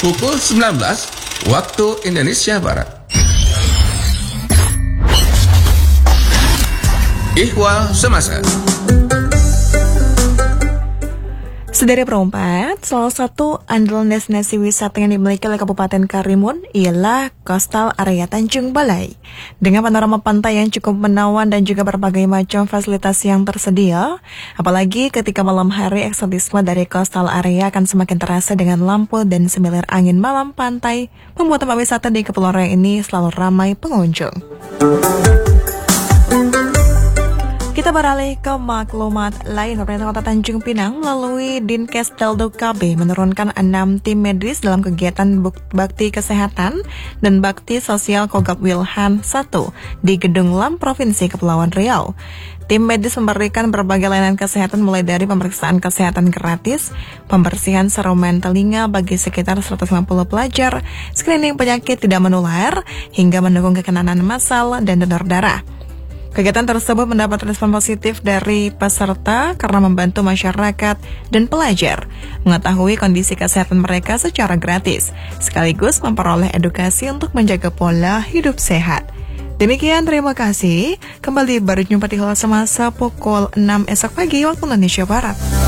pukul 19 waktu Indonesia Barat. Ihwal Semasa. Saudara perempat, salah satu andalan destinasi wisata yang dimiliki oleh Kabupaten Karimun ialah Coastal Area Tanjung Balai. Dengan panorama pantai yang cukup menawan dan juga berbagai macam fasilitas yang tersedia, apalagi ketika malam hari, eksotisme dari Coastal Area akan semakin terasa dengan lampu dan semilir angin malam pantai, membuat tempat wisata di Kepulauan Riau ini selalu ramai pengunjung. Kita beralih ke maklumat lain. Pemerintah Kota Tanjung Pinang melalui Dinkes Teldo KB menurunkan 6 tim medis dalam kegiatan bakti kesehatan dan bakti sosial Kogab Wilhan 1 di Gedung LAM Provinsi Kepulauan Riau. Tim medis memberikan berbagai layanan kesehatan mulai dari pemeriksaan kesehatan gratis, pembersihan serumen telinga bagi sekitar 150 pelajar, screening penyakit tidak menular, hingga mendukung kekenanan massal dan donor darah. Kegiatan tersebut mendapat respon positif dari peserta karena membantu masyarakat dan pelajar mengetahui kondisi kesehatan mereka secara gratis, sekaligus memperoleh edukasi untuk menjaga pola hidup sehat. Demikian, terima kasih. Kembali berjumpa di Ihwal Semasa pukul 6 esok pagi waktu Indonesia Barat.